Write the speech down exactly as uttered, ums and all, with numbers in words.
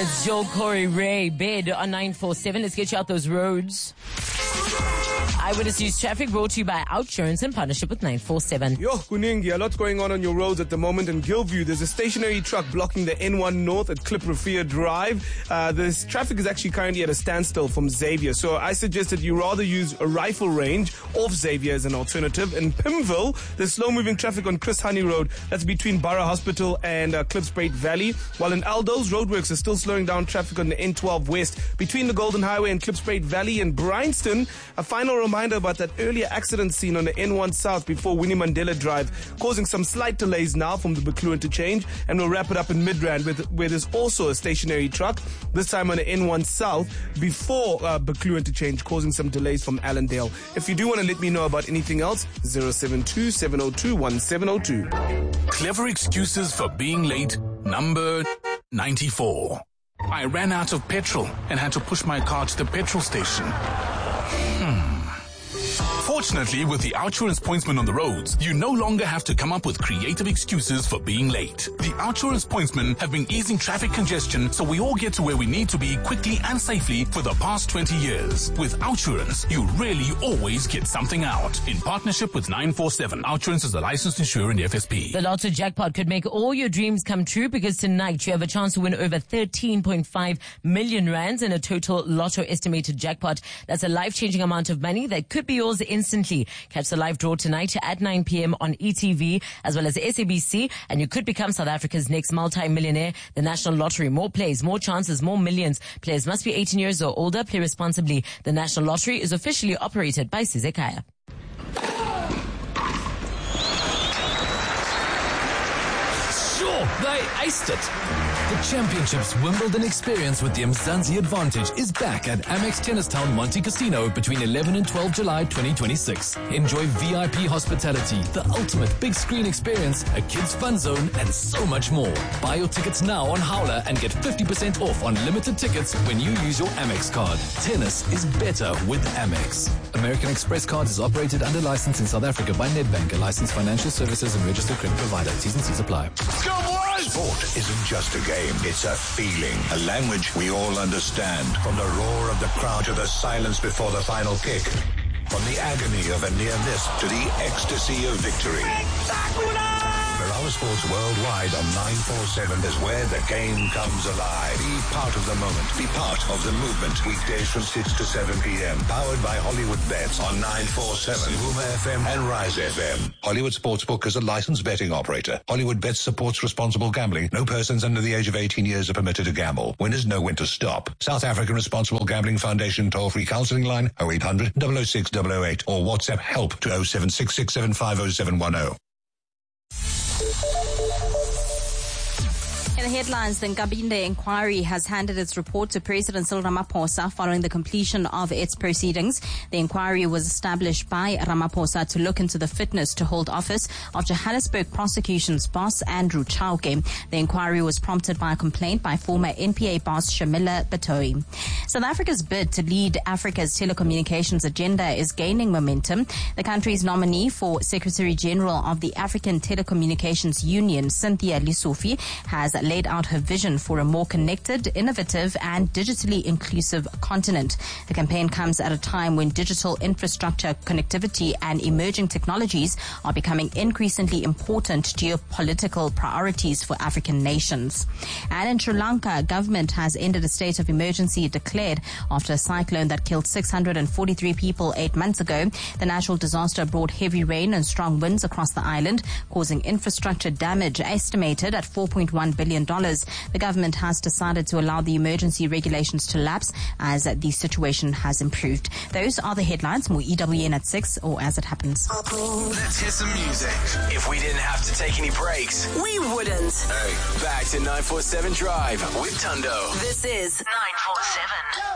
It's Joel Corey Ray, Bed on nine four seven. Let's get you out those roads. Eyewitness News Traffic brought to you by Outsurance in partnership with nine four seven. Yo, Kuningi, a lot going on on your roads at the moment. In Gilview, there's a stationary truck blocking the N one North at Clip Rafia Drive. Uh, this traffic is actually currently at a standstill from Xavier. So I suggested you rather use a rifle range off Xavier as an alternative. In Pimville, there's slow-moving traffic on Chris Honey Road. That's between Borough Hospital and uh, Klipspruit Valley. While in Aldo's, roadworks are still slowing down traffic on the N twelve West between the Golden Highway and Klipspruit Valley. And Bryanston, a final reminder about that earlier accident scene on the N one South before Winnie Mandela Drive, causing some slight delays now from the Buccleuch interchange. And we'll wrap it up in Midrand with, where there's also a stationary truck, this time on the N one South before uh, Buccleuch interchange, causing some delays from Allendale. If you do want to let me know about anything else, zero seven two, seven zero two, one seven zero two. Clever excuses for being late, number ninety-four. I ran out of petrol and had to push my car to the petrol station. Hmm. Fortunately, with the Outsurance pointsman on the roads, you no longer have to come up with creative excuses for being late. The Outsurance pointsmen have been easing traffic congestion so we all get to where we need to be quickly and safely for the past twenty years. With Outsurance, you really always get something out. In partnership with nine four seven, Outsurance is a licensed insurer in the F S P. The Lotto jackpot could make all your dreams come true because tonight you have a chance to win over thirteen point five million rands in a total Lotto estimated jackpot. That's a life-changing amount of money that could be yours instantly. Catch the live draw tonight at nine p.m. on E T V as well as S A B C, and you could become South Africa's next multi-millionaire. The National Lottery. More plays, more chances, more millions. Players must be eighteen years or older. Play responsibly. The National Lottery is officially operated by Sizekaya. Sure, they aced it. The Championships Wimbledon experience with the Mzansi Advantage is back at Amex Tennistown Monte Casino between eleven and twelve July twenty twenty-six. Enjoy V I P hospitality, the ultimate big screen experience, a kids fun zone, and so much more. Buy your tickets now on Howler and get fifty percent off on limited tickets when you use your Amex card. Tennis is better with Amex. American Express Cards is operated under license in South Africa by Nedbank, a licensed financial services and registered credit provider. T's and C's apply. Go boys! Sport isn't just a game, it's a feeling, a language we all understand. From the roar of the crowd to the silence before the final kick. From the agony of a near miss to the ecstasy of victory. Mirala Sports Worldwide on nine four seven is where the game comes alive. Be part of the moment. Be part of the movement. Weekdays from six to seven p.m. Powered by Hollywood Bets on nine four seven, Vuma F M and Rise F M. Hollywood Sportsbook is a licensed betting operator. Hollywood Bets supports responsible gambling. No persons under the age of eighteen years are permitted to gamble. Winners know when to stop. South African Responsible Gambling Foundation toll-free counseling line oh eight hundred, double oh six, double oh eight or WhatsApp help to oh seven six six seven five oh seven one oh. In the headlines, the Nkabinde inquiry has handed its report to President Cyril Ramaphosa following the completion of its proceedings. The inquiry was established by Ramaphosa to look into the fitness to hold office of Johannesburg prosecution's boss, Andrew Chauke. The inquiry was prompted by a complaint by former N P A boss Shamila Batoyi. South Africa's bid to lead Africa's telecommunications agenda is gaining momentum. The country's nominee for Secretary General of the African Telecommunications Union, Cynthia Lesufi, has laid out her vision for a more connected, innovative, and digitally inclusive continent. The campaign comes at a time when digital infrastructure, connectivity, and emerging technologies are becoming increasingly important geopolitical priorities for African nations. And in Sri Lanka, government has ended a state of emergency declared after a cyclone that killed six hundred forty-three people eight months ago. The natural disaster brought heavy rain and strong winds across the island, causing infrastructure damage estimated at four point one billion dollars. The government has decided to allow the emergency regulations to lapse as the situation has improved. Those are the headlines. More E W N at six or as it happens. Let's hear some music. If we didn't have to take any breaks, we wouldn't. Hey, back to nine four seven Drive with Tundo. This is nine four seven.